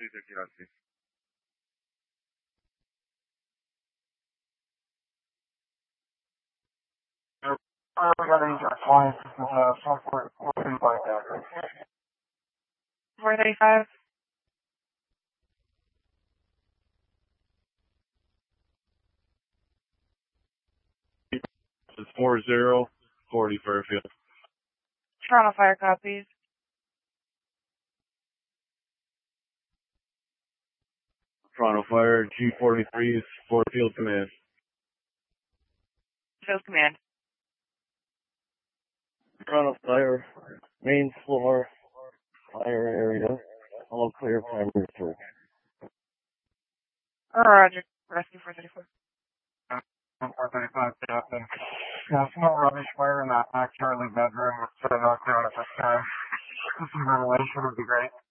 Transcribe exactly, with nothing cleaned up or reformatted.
Uh, we got Angel Flying System, uh, software, four thirty-five address. four thirty-five? It's four zero forty Fairfield. Toronto Fire copies. Toronto Fire, G forty-three is for Field Command. Field Command. Toronto Fire, main floor, fire area, all clear primary search. Roger. Rescue four thirty-four. four thirty-five, Captain. Yeah, small rubbish fire in that back Charlie bedroom. It's uh, knocked down at this time. Some ventilation would be great.